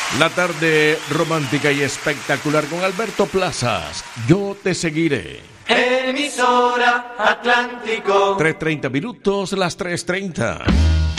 La tarde romántica y espectacular con Alberto Plazas. Yo te seguiré. Emisora Atlántico. 3:30 minutos, las 3:30.